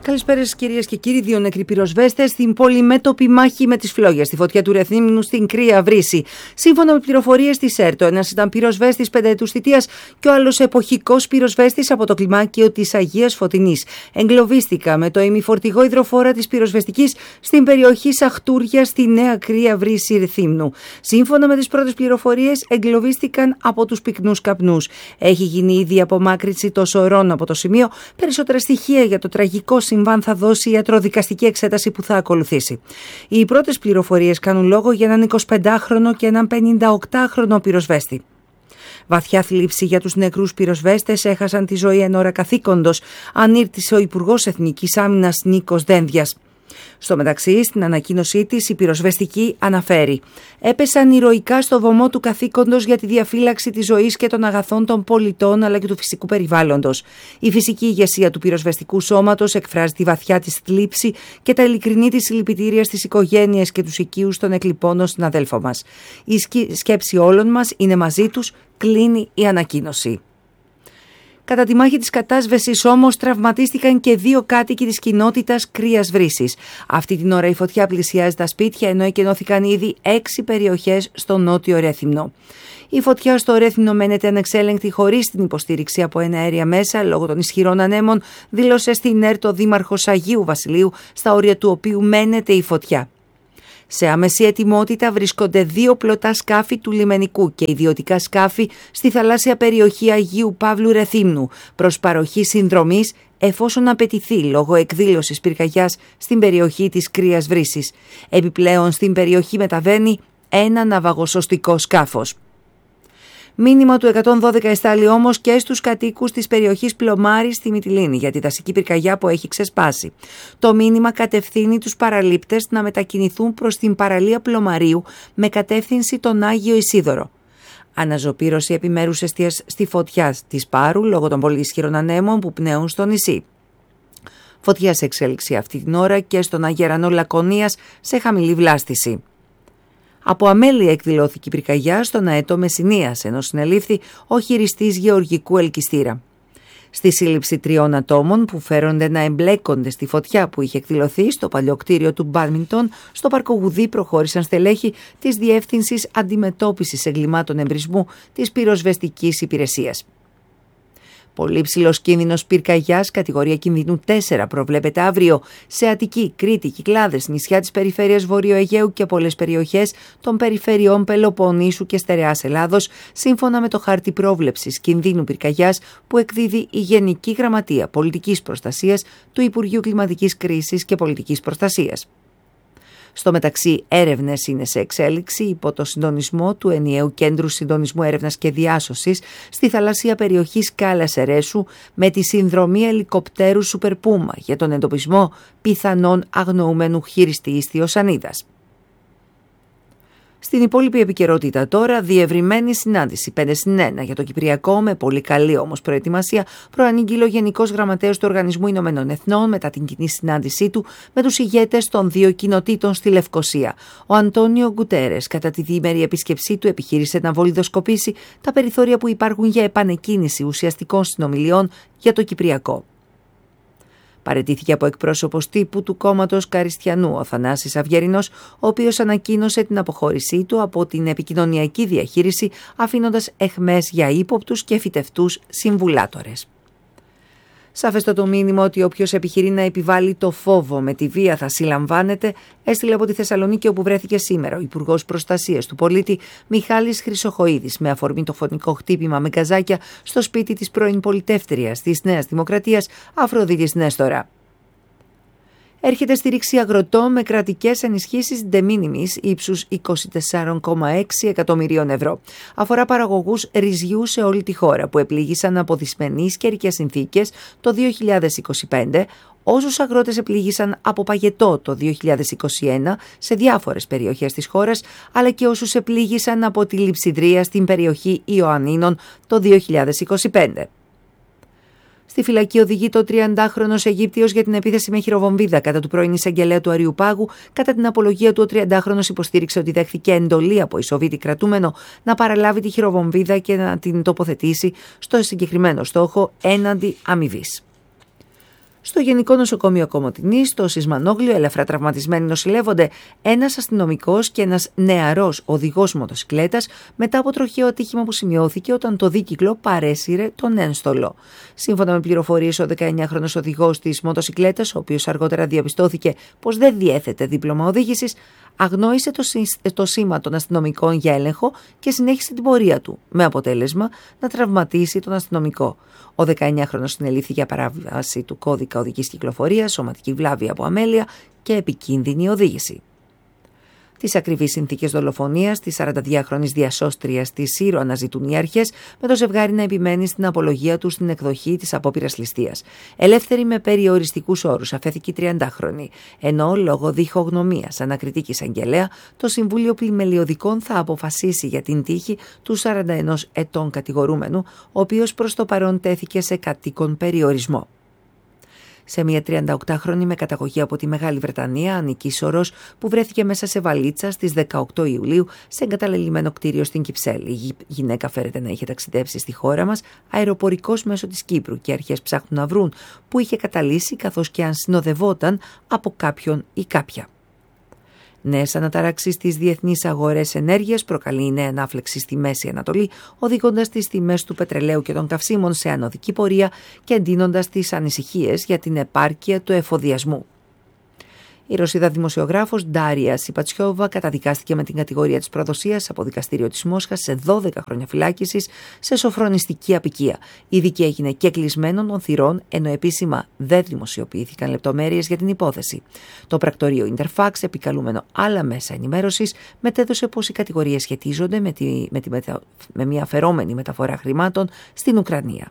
Καλησπέρα σας κυρίες και κύριοι. 2 νεκροί πυροσβέστες στην πολυμέτωπη μάχη με τις φλόγες στη φωτιά του Ρεθύμνου στην Κρία Βρύση. Σύμφωνα με πληροφορίες της ΕΡΤ, ο ένας ήταν πυροσβέστης πενταετούς θητείας και ο άλλος εποχικός πυροσβέστης από το κλιμάκιο της Αγίας Φωτεινής. Εγκλωβίστηκαν με το ημιφορτηγό υδροφόρα της πυροσβεστικής στην περιοχή Σαχτούρια στη Νέα Κρία Βρύση Ρεθύμνου. Σύμφωνα με τις πρώτες πληροφορίες, εγκλωβίστηκαν από τους πυκνούς καπνούς. Έχει γίνει ήδη απομάκρυνση τόσο ωρών από το σημείο. Περισσότερα στοιχεία για το τραγικό συμβάν θα δώσει η ιατροδικαστική εξέταση που θα ακολουθήσει. Οι πρώτες πληροφορίες κάνουν λόγο για έναν 25χρονο και έναν 58χρονο πυροσβέστη. Βαθιά θλίψη για τους νεκρούς πυροσβέστες έχασαν τη ζωή εν ώρα καθήκοντος, ανήρτησε ο Υπουργός Εθνικής Άμυνας Νίκος Δένδιας. Στο μεταξύ, στην ανακοίνωσή της, η πυροσβεστική αναφέρει: «Έπεσαν ηρωικά στο βωμό του καθήκοντος για τη διαφύλαξη της ζωής και των αγαθών των πολιτών αλλά και του φυσικού περιβάλλοντος. Η φυσική ηγεσία του πυροσβεστικού σώματος εκφράζει τη βαθιά της θλίψη και τα ειλικρινή της συλληπιτήρια στις οικογένειες και τους οικείους των εκλειπώνων συναδέλφων μας. Η σκέψη όλων μας είναι μαζί τους», κλείνει η ανακοίνωση. Κατά τη μάχη της κατάσβεσης όμως τραυματίστηκαν και 2 κάτοικοι της κοινότητας Κρίας Βρύσης. Αυτή την ώρα η φωτιά πλησιάζει τα σπίτια, ενώ εκενώθηκαν ήδη 6 περιοχές στο νότιο Ρέθυμνο. Η φωτιά στο Ρέθυμνο μένεται ανεξέλεγκτη χωρίς την υποστήριξη από εναέρια μέσα λόγω των ισχυρών ανέμων, δήλωσε στην ΕΡΤ ο δήμαρχος Αγίου Βασιλείου, στα όρια του οποίου μένεται η φωτιά. Σε άμεση ετοιμότητα βρίσκονται 2 πλωτά σκάφη του λιμενικού και ιδιωτικά σκάφη στη θαλάσσια περιοχή Αγίου Παύλου Ρεθύμνου προς παροχή συνδρομής εφόσον απαιτηθεί λόγω εκδήλωσης πυρκαγιάς στην περιοχή της Κρίας Βρύσης. Επιπλέον στην περιοχή μεταβαίνει ένα ναυαγοσωστικό σκάφος. Μήνυμα του 112 εστάλει όμως και στους κατοίκους της περιοχής Πλωμάρη στη Μυτιλήνη για τη δασική πυρκαγιά που έχει ξεσπάσει. Το μήνυμα κατευθύνει τους παραλήπτες να μετακινηθούν προς την παραλία Πλωμαρίου με κατεύθυνση τον Άγιο Ισίδωρο. Αναζωπήρωση επιμέρους εστίας στη φωτιά της Πάρου λόγω των πολύ ισχυρών ανέμων που πνέουν στο νησί. Φωτιά σε εξέλιξη αυτή την ώρα και στον Αγερανό Λακωνίας σε χαμηλή βλάστηση. Από αμέλεια εκδηλώθηκε η πυρκαγιά στον αετό Μεσσηνίας, ενώ συνελήφθη ο χειριστής γεωργικού ελκυστήρα. Στη σύλληψη 3 ατόμων που φέρονται να εμπλέκονται στη φωτιά που είχε εκδηλωθεί στο παλιό κτίριο του Μπάντμιντον, στο Πάρκο Γουδί προχώρησαν στελέχη της Διεύθυνσης Αντιμετώπισης Εγκλημάτων Εμπρισμού της Πυροσβεστικής Υπηρεσίας. Πολύ ψηλός κίνδυνος πυρκαγιάς, κατηγορία κινδύνου 4, προβλέπεται αύριο σε Αττική, Κρήτη, Κυκλάδες, νησιά της περιφέρειας Βορείου Αιγαίου και πολλές περιοχές των περιφερειών Πελοποννήσου και Στερεάς Ελλάδος, σύμφωνα με το χάρτη πρόβλεψης κινδύνου πυρκαγιάς που εκδίδει η Γενική Γραμματεία Πολιτικής Προστασίας του Υπουργείου Κλιματικής Κρίσης και Πολιτικής Προστασίας. Στο μεταξύ, έρευνες είναι σε εξέλιξη υπό το συντονισμό του Ενιαίου Κέντρου Συντονισμού Έρευνας και Διάσωσης στη θαλασσία περιοχή Σκάλας Ερέσου με τη συνδρομή ελικοπτέρου Super Puma για τον εντοπισμό πιθανών αγνοούμενου χειριστή ιστιοσανίδας. Στην υπόλοιπη επικαιρότητα τώρα, διευρυμένη συνάντηση 5+1 για το Κυπριακό με πολύ καλή όμως προετοιμασία, προανήγγειλε ο Γενικός Γραμματέας του Οργανισμού Ηνωμένων Εθνών μετά την κοινή συνάντησή του με τους ηγέτες των 2 κοινοτήτων στη Λευκοσία. Ο Αντώνιο Γκουτέρες, κατά τη διήμερη επίσκεψή του, επιχείρησε να βολιδοσκοπήσει τα περιθώρια που υπάρχουν για επανεκκίνηση ουσιαστικών συνομιλιών για το Κυπριακό. Παραιτήθηκε από εκπρόσωπος τύπου του κόμματος Καριστιανού ο Θανάσης Αυγερινός, ο οποίος ανακοίνωσε την αποχώρησή του από την επικοινωνιακή διαχείριση, αφήνοντας αιχμές για ύποπτους και φυτευτούς συμβουλάτορες. Σαφέστατο μήνυμα ότι όποιος επιχειρεί να επιβάλλει το φόβο με τη βία θα συλλαμβάνεται, έστειλε από τη Θεσσαλονίκη όπου βρέθηκε σήμερα ο Υπουργός Προστασίας του Πολίτη Μιχάλης Χρυσοχοΐδης με αφορμή το φωνικό χτύπημα με γκαζάκια στο σπίτι της πρώην πολιτεύτριας της Νέας Δημοκρατίας Αφροδίτης Νέστορα. Έρχεται στήριξη αγροτών με κρατικές ενισχύσεις de minimis ύψους 24,6 εκατομμυρίων ευρώ. Αφορά παραγωγούς ρυζιού σε όλη τη χώρα που επλήγησαν από δυσμενείς καιρικές συνθήκες το 2025, όσους αγρότες επλήγησαν από παγετό το 2021 σε διάφορες περιοχές της χώρας, αλλά και όσους επλήγησαν από τη λειψιδρία στην περιοχή Ιωαννίνων το 2025. Στη φυλακή οδηγείται ο 30χρονος Αιγύπτιος για την επίθεση με χειροβομβίδα κατά του πρώην εισαγγελέα του Αριουπάγου. Κατά την απολογία του, ο 30χρονος υποστήριξε ότι δέχθηκε εντολή από Ισοβίτη κρατούμενο να παραλάβει τη χειροβομβίδα και να την τοποθετήσει στο συγκεκριμένο στόχο έναντι αμοιβής. Στο Γενικό Νοσοκομείο Κομοτηνής, στο Σισμανόγλιο, ελαφρά τραυματισμένοι νοσηλεύονται ένας αστυνομικός και ένας νεαρός οδηγός μοτοσικλέτας μετά από τροχαίο ατύχημα που σημειώθηκε όταν το δίκυκλο παρέσυρε τον ένστολο. Σύμφωνα με πληροφορίες, ο 19χρονος οδηγός της μοτοσικλέτας, ο οποίος αργότερα διαπιστώθηκε πως δεν διέθετε δίπλωμα οδήγησης, αγνόησε το σήμα των αστυνομικών για έλεγχο και συνέχισε την πορεία του, με αποτέλεσμα να τραυματίσει τον αστυνομικό. Ο 19χρονος συνελήφθη για παράβαση του κώδικα οδικής κυκλοφορίας, σωματική βλάβη από αμέλεια και επικίνδυνη οδήγηση. Τις ακριβείς συνθήκες δολοφονίας της 42χρονης διασώστριας της Σύρο αναζητούν οι αρχές, με το ζευγάρι να επιμένει στην απολογία του στην εκδοχή της απόπειρας ληστείας. Ελεύθερη με περιοριστικούς όρους αφέθηκε η 30χρονη, ενώ λόγω διχογνωμίας ανακριτική εισαγγελέα, το Συμβούλιο Πλημελιωδικών θα αποφασίσει για την τύχη του 41 ετών κατηγορούμενου, ο οποίος προς το παρόν τέθηκε σε κατοίκον περιορισμό. Σε μια 38χρονη με καταγωγή από τη Μεγάλη Βρετανία, Ανική Σωρός, που βρέθηκε μέσα σε βαλίτσα στις 18 Ιουλίου σε εγκαταλελειμμένο κτίριο στην Κυψέλη. Η γυναίκα φέρεται να είχε ταξιδέψει στη χώρα μας αεροπορικός μέσω της Κύπρου και αρχές ψάχνουν να βρουν που είχε καταλύσει, καθώς και αν συνοδευόταν από κάποιον ή κάποια. Νέες αναταράξεις στις διεθνείς αγορές ενέργειας προκαλεί η νέα ανάφλεξη στη Μέση Ανατολή, οδηγώντας τις τιμές του πετρελαίου και των καυσίμων σε ανωδική πορεία και εντείνοντας τις ανησυχίες για την επάρκεια του εφοδιασμού. Η Ρωσίδα δημοσιογράφος Ντάρια Σιπατσιόβα καταδικάστηκε με την κατηγορία της προδοσίας από δικαστήριο της Μόσχας σε 12 χρόνια φυλάκισης σε σοφρονιστική απικία. Η δίκη έγινε και κλεισμένων των θυρών, ενώ επίσημα δεν δημοσιοποιήθηκαν λεπτομέρειες για την υπόθεση. Το πρακτορείο Interfax, επικαλούμενο άλλα μέσα ενημέρωσης, μετέδωσε πως οι κατηγορίες σχετίζονται με μια αφαιρόμενη μεταφορά χρημάτων στην Ουκρανία.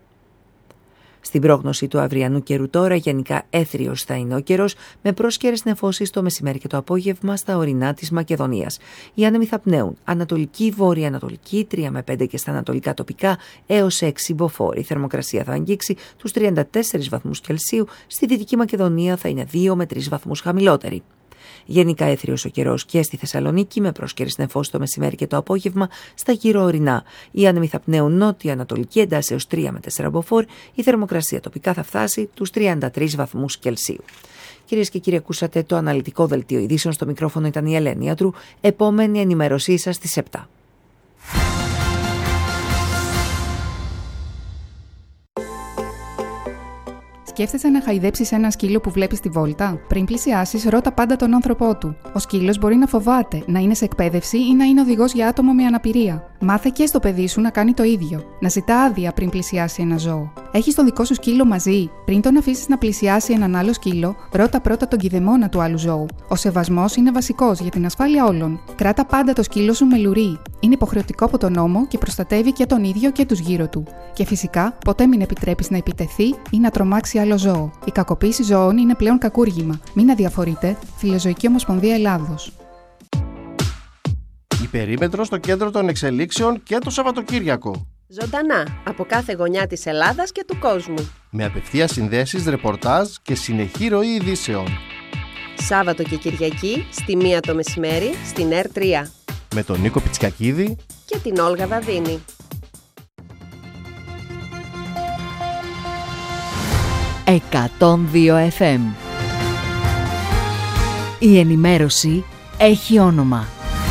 Στην πρόγνωση του αυριανού καιρού τώρα, γενικά έθριος θα είναι ο καιρός, με πρόσκαιρες νεφώσεις το μεσημέρι και το απόγευμα στα ορεινά της Μακεδονίας. Οι άνεμοι θα πνέουν ανατολική, βόρεια-ανατολική, 3 με 5 και στα ανατολικά τοπικά έως 6 μποφόρ. Η θερμοκρασία θα αγγίξει τους 34 βαθμούς Κελσίου, στη Δυτική Μακεδονία θα είναι 2 με 3 βαθμούς χαμηλότερη. Γενικά έθριος ο καιρός και στη Θεσσαλονίκη, με πρόσκαιρες νεφώσεις το μεσημέρι και το απόγευμα στα γύρω ορεινά. Οι άνεμοι θα πνέουν νότια-ανατολική εντάσσεως 3 με 4 μποφόρ. Η θερμοκρασία τοπικά θα φτάσει τους 33 βαθμούς Κελσίου. Κυρίες και κύριοι, ακούσατε το αναλυτικό δελτίο ειδήσεων. Στο μικρόφωνο ήταν η Ελένη Ατρού. Επόμενη ενημέρωσή σας στις 7. Σκέφτεσαι να χαϊδέψεις ένα σκύλο που βλέπεις στη βόλτα? Πριν πλησιάσεις, ρώτα πάντα τον άνθρωπό του. Ο σκύλος μπορεί να φοβάται, να είναι σε εκπαίδευση ή να είναι οδηγός για άτομο με αναπηρία. Μάθε και στο παιδί σου να κάνει το ίδιο. Να ζητά άδεια πριν πλησιάσει ένα ζώο. Έχεις τον δικό σου σκύλο μαζί? Πριν τον αφήσεις να πλησιάσει έναν άλλο σκύλο, ρώτα πρώτα τον κηδεμόνα του άλλου ζώου. Ο σεβασμός είναι βασικός για την ασφάλεια όλων. Κράτα πάντα το σκύλο σου με λουρί. Είναι υποχρεωτικό από τον νόμο και προστατεύει και τον ίδιο και τους γύρω του. Και φυσικά, ποτέ μην επιτρέπεις να επιτεθεί ή να τρομάξει άλλο ζώο. Η κακοποίηση ζώων είναι πλέον κακούργημα. Μην αδιαφορείτε. Φιλοζωική Ομοσπονδία Ελλάδος. Η περίμετρο στο κέντρο των εξελίξεων και το Σαββατοκύριακο. Ζωντανά από κάθε γωνιά της Ελλάδας και του κόσμου. Με απευθείας συνδέσεις, ρεπορτάζ και συνεχή ροή ειδήσεων. Σάββατο και Κυριακή στη 1 το μεσημέρι στην R3. Με τον Νίκο Πιτσικακίδη και την Όλγα Δαδίνη. 102 FM. Η ενημέρωση έχει όνομα.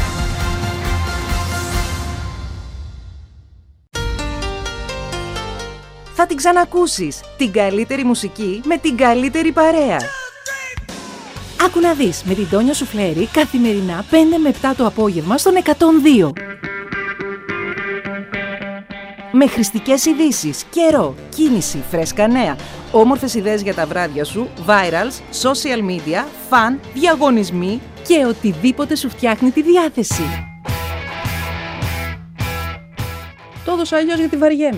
Θα την ξανακούσεις. Την καλύτερη μουσική με την καλύτερη παρέα. Άκου να δεις με την Τόνια Σουφλέρη καθημερινά 5 με 7 το απόγευμα στον 102. Με χρηστικές ειδήσεις, καιρό, κίνηση, φρέσκα νέα, όμορφες ιδέες για τα βράδια σου, virals, social media, φαν, διαγωνισμοί και οτιδήποτε σου φτιάχνει τη διάθεση. Το έδωσα αλλιώς γιατί βαριέμαι.